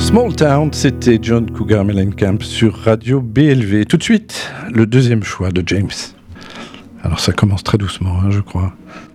Small Town, c'était John Cougar Mellencamp sur Radio BLV. Tout de suite, le deuxième choix de James. Alors ça commence très doucement, je crois.